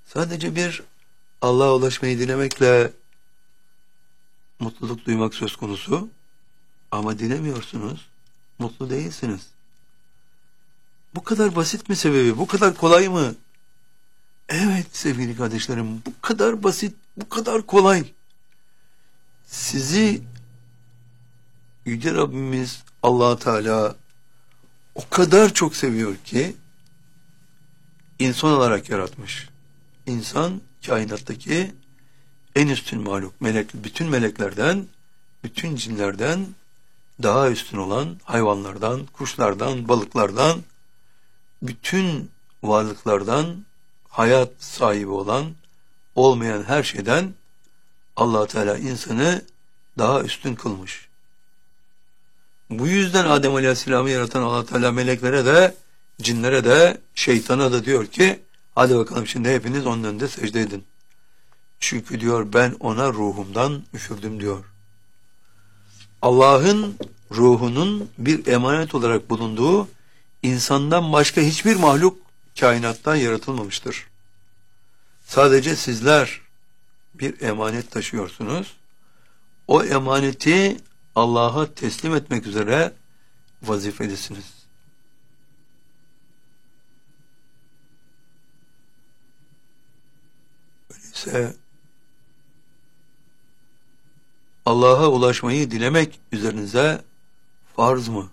Sadece bir Allah'a ulaşmayı dilemekle mutluluk duymak söz konusu ama dilemiyorsunuz, mutlu değilsiniz. Bu kadar basit mi sebebi? Bu kadar kolay mı? Evet sevgili kardeşlerim, bu kadar basit, bu kadar kolay. Sizi Yüce Rabbimiz Allah Teala o kadar çok seviyor ki insan olarak yaratmış. İnsan kainattaki en üstün mahluk. Bütün meleklerden, bütün cinlerden daha üstün olan hayvanlardan, kuşlardan, balıklardan, bütün varlıklardan hayat sahibi olan, olmayan her şeyden Allah Teala insanı daha üstün kılmış. Bu yüzden Adem Aleyhisselam'ı yaratan Allah Teala meleklere de, cinlere de, şeytana da diyor ki, hadi bakalım şimdi hepiniz onun önünde secde edin. Çünkü diyor ben ona ruhumdan üfürdüm diyor. Allah'ın ruhunun bir emanet olarak bulunduğu insandan başka hiçbir mahluk kainatta yaratılmamıştır. Sadece sizler bir emanet taşıyorsunuz. O emaneti Allah'a teslim etmek üzere vazifelisiniz. Öyleyse Allah'a ulaşmayı dilemek üzerinize farz mı?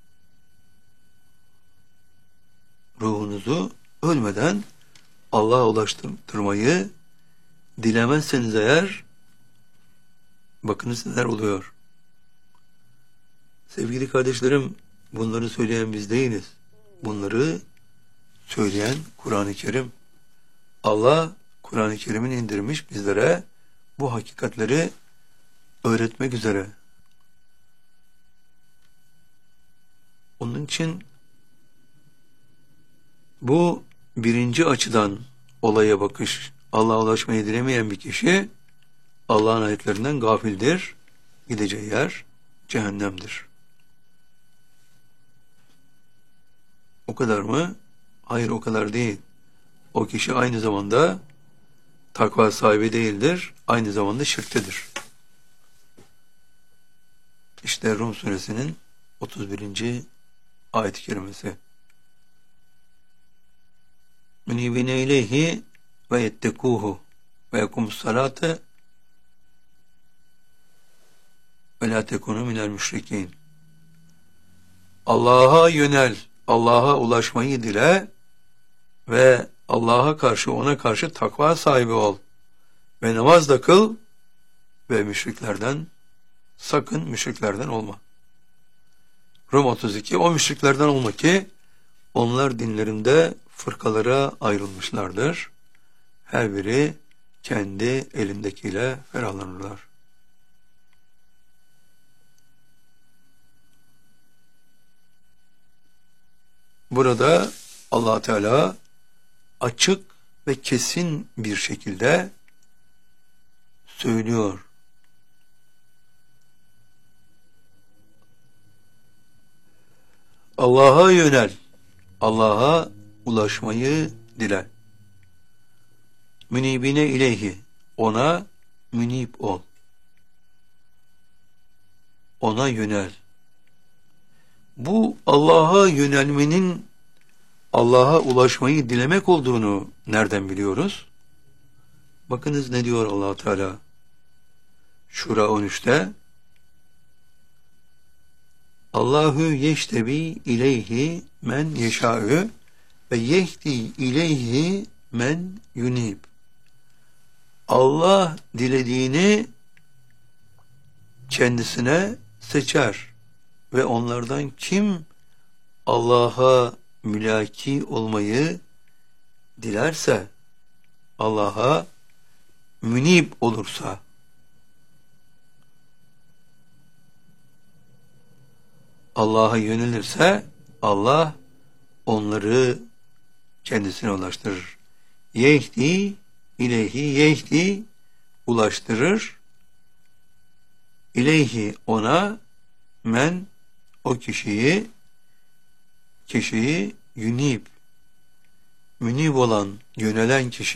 Ruhunuzu ölmeden Allah'a ulaştırmayı dilemezseniz eğer, bakınız neler oluyor. Sevgili kardeşlerim, bunları söyleyen biz değiliz. Bunları söyleyen Kur'an-ı Kerim. Allah Kur'an-ı Kerim'in indirmiş bizlere bu hakikatleri öğretmek üzere. Onun için bu birinci açıdan olaya bakış. Allah'a ulaşmayı dilemeyen bir kişi Allah'ın ayetlerinden gafildir. Gideceği yer cehennemdir. O kadar mı? Hayır, o kadar değil. O kişi aynı zamanda takva sahibi değildir. Aynı zamanda şirktedir. İşte Rum suresinin 31. ayet-i kerimesi. Münibine ileyhi ve yettekuhu ve yekumus salate ve la tekunu minel müşrikin. Allah'a yönel, Allah'a ulaşmayı dile ve Allah'a karşı, ona karşı takva sahibi ol ve namaz da kıl ve müşriklerden, sakın müşriklerden olma. Rum 32, o müşriklerden olma ki onlar dinlerinde fırkalara ayrılmışlardır. Her biri kendi elindekiyle ferahlanırlar. Burada Allah Teala açık ve kesin bir şekilde söylüyor. Allah'a yönel, Allah'a ulaşmayı dile. Münibine ileyhi, ona münib ol. Ona yönel. Bu Allah'a yönelmenin Allah'a ulaşmayı dilemek olduğunu nereden biliyoruz? Bakınız ne diyor Allah Teala Şura 13'te. Allahu yeştebi ileyhi men yeşâ'ü ve yehdi ileyhi men yunib. Allah dilediğini kendisine seçer ve onlardan kim Allah'a mülaki olmayı dilerse, Allah'a münib olursa, Allah'a yönelirse Allah onları kendisine ulaştırır. Yehdi ileyhi, yehdi ulaştırır. İleyhi ona, men o kişiyi yünib, münib olan, yönelen kişi